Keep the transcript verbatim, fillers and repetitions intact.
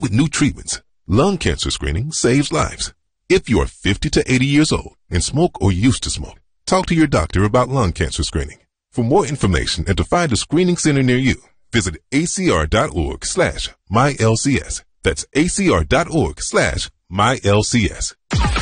with new treatments. Lung cancer screening saves lives. If you are fifty to eighty years old and smoke or used to smoke, talk to your doctor about lung cancer screening. For more information and to find a screening center near you, visit acr.org slash MyLCS. That's acr.org slash MyLCS.